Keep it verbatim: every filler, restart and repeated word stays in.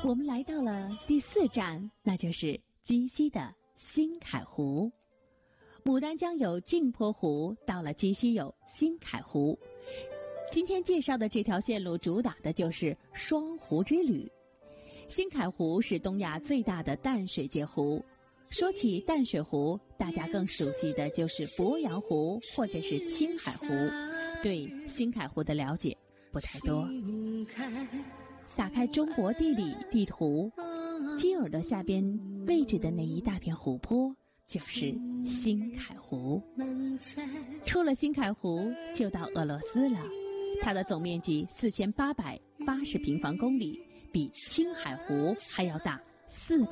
我们来到了第四站，那就是鸡西的新凯湖。牡丹江有镜泊湖，到了鸡西有新凯湖。今天介绍的这条线路主打的就是双湖之旅。新凯湖是东亚最大的淡水界湖。说起淡水湖，大家更熟悉的就是鄱阳湖或者是青海湖，对新凯湖的了解不太多。打开中国地理地图，金耳朵下边位置的那一大片湖泊就是新凯湖。出了新凯湖就到俄罗斯了，它的总面积四千八百八十平方公里，比青海湖还要大四